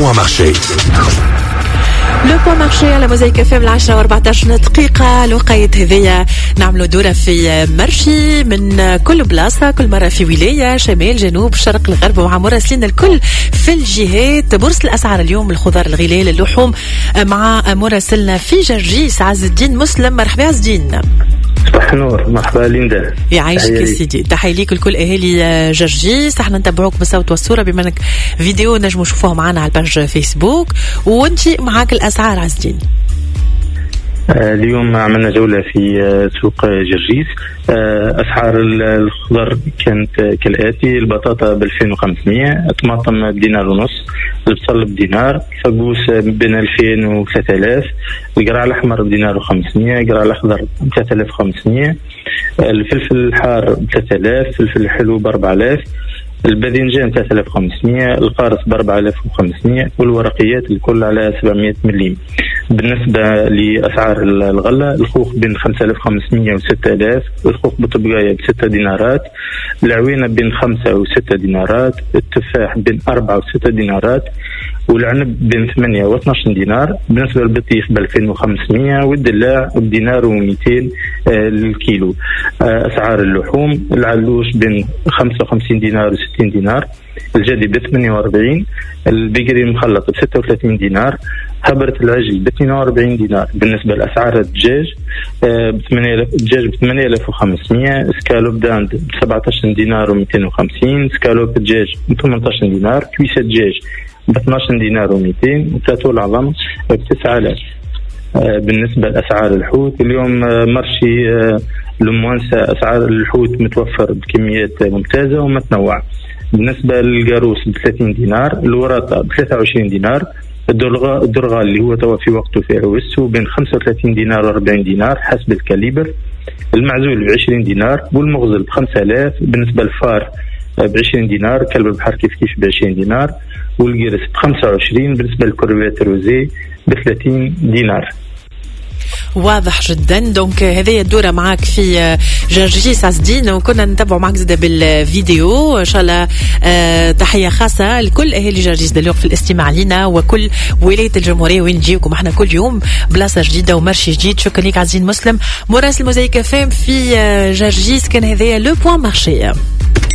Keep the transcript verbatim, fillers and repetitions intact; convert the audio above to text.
بوان مارشي. لو بوان مارشي على موزايك اف ام العشرة واربعتاش دقيقة. الوقيت هذيا نعملوا دورة في مرشي من كل بلاصة، كل مرة في ولاية، شمال جنوب شرق الغرب، ومع مراسلين الكل في الجهات. بورصة الأسعار اليوم، الخضار الغلال اللحوم، مع مراسلنا في جرجيس عز الدين مسلم. مرحبا عز الدين. صباح النور. مرحبا ليندا. يعيشك سيدي. تحية ليك الكل اهالي جرجيس. احنا نتبعوك بالصوت والصورة بما انك فيديو نجموا نشوفوه معنا على الباج فيسبوك، وانتي معاك الاسعار عز الدين. اليوم عملنا جولة في سوق جرجيس. أسعار الخضر كانت كالآتي: البطاطا ب ألفين وخمسمية، الطماطم بدينار ونص، البصل بدينار، الفقوس بين ألفين و ثلاثة آلاف، القرع الأحمر بدينار وخمسمية، القرع الأخضر ثلاثة آلاف وخمسمية، الفلفل الحار بثلاثة آلاف، الفلفل الحلو بأربعة آلاف، الباذنجان ثلاثة آلاف وخمسمية، القارص بأربعة آلاف وخمسمية، والورقيات الكل على سبعمية مليم. بالنسبة لأسعار الغلة، الخوخ بين خمسة آلاف وخمسمية وستة آلاف، الخوخ بطبقاية بستة دينارات، العوينة بين خمسة وستة دينارات، التفاح بين أربعة وستة دينارات، والعنب بين ثمانية واثناش دينار. بالنسبة للبطيخ بألفين وخمسمية، والدلاع بدينار ومئتين للكيلو. أسعار اللحوم، العلوش بين خمسة وخمسين دينار وستين دينار، الجدي بثمانية وأربعين، البقري المخلط بستة وثلاثين دينار، هبرة العجل باثنين وأربعين دينار. بالنسبة لأسعار الدجاج، الدجاج بثمانية آلاف وخمسمية، سكالوب داند بسبعتاش دينار ومئتين وخمسين، سكالوب دجاج بثمانتاش دينار، كويسة دجاج باثناش دينار ومئتين، وبلاتو العظم بتسعة آلاف. بالنسبة لأسعار الحوت اليوم، مرشي لموانسة أسعار الحوت متوفر بكميات ممتازة ومتنوعة. بالنسبة للجاروس بثلاثين دينار، الوراطة بثلاثة وعشرين دينار، الدرغا الدرغا اللي هو توا في وقته في عوسو بين خمسة وثلاثين دينار وأربعين دينار حسب الكاليبر، المعزول بعشرين دينار، والمغزل بخمسة آلاف. بالنسبة للفار بعشرين دينار، كلب البحر كيف كيف بعشرين دينار، والجرس بخمسة وعشرين. بالنسبة للكروات الروزي بثلاثين دينار. واضح جدا. دونك هذه الدورة معك في جرجيس عز الدين، وكنا نتابع معك زاده بالفيديو ان شاء الله. أه تحية خاصة لكل اهالي جرجيس دلوق في الاستماع لنا، وكل ولاية الجمهورية وين نجيكم احنا كل يوم بلاصة جديدة ومرشي جديد. شكرا لك عزيزي مسلم، مراسل موزايك اف ام في جرجيس. كان هذا لو بوان مارشي.